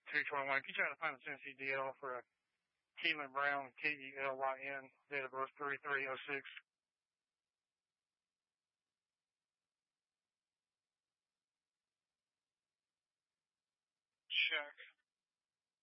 221. Can you try to find the Tennessee DL for Keelan Brown, Kelyn, date of birth 3306? Check.